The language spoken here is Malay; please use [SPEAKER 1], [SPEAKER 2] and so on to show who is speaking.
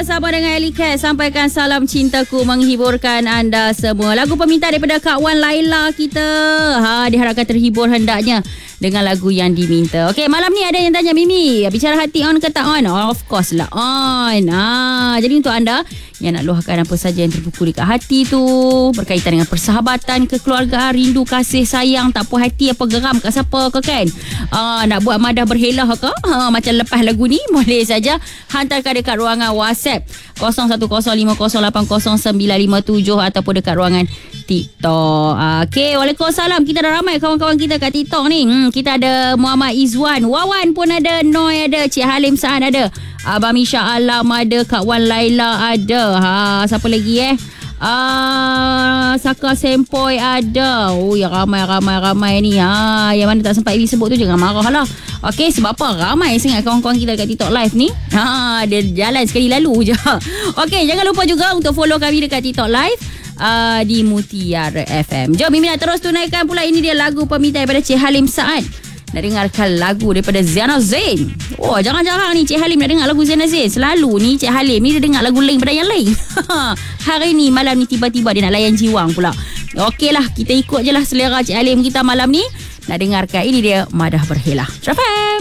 [SPEAKER 1] bersama dengan Ellie Cat. Sampaikan salam cintaku menghiburkan anda semua. Lagu permintaan daripada Kak Wan Laila kita. Diharapkan terhibur hendaknya dengan lagu yang diminta. Okey, malam ni ada yang tanya, Mimi, bicara hati on ke tak on? Of course lah on. Jadi untuk anda yang nak luahkan apa saja yang terbuku dekat hati tu, berkaitan dengan persahabatan, kekeluargaan, rindu, kasih, sayang, tak puas hati apa geram kat siapa ke kan? Nak buat madah berhelah ke? Macam lepas lagu ni, boleh saja hantarkan dekat ruangan WhatsApp 0150809097 ataupun dekat ruangan TikTok. Okey, waalaikumsalam. Kita dah ramai kawan-kawan kita kat TikTok ni. Kita ada Muhammad Izwan, Wawan pun ada, Noi ada, Cik Halim Saan ada, Abang Misha Alam ada, Kak Wan Laila ada. Siapa lagi Saka Sempoi ada. Yang ramai ni. Yang mana tak sempat Ibi sebut tu jangan marah lah. Okey, sebab apa? Ramai sangat kawan-kawan kita kat TikTok live ni. Dia jalan sekali lalu je. Okey, jangan lupa juga untuk follow kami dekat TikTok live di Mutiara FM. Jom Mimi nak terus tunaikan pula. Ini dia lagu permintaan daripada Cik Halim Saan. Nak dengarkan lagu daripada Ziana Zain. Jarang-jarang ni Cik Halim nak dengar lagu Ziana Zain. Selalu ni Cik Halim ni dia dengar lagu lain pada yang lain. Hari ni malam ni tiba-tiba dia nak layan jiwang pula. Okey lah, kita ikut je lah selera Cik Halim kita malam ni. Nak dengarkan ini dia Madah Berhelah. Trafam.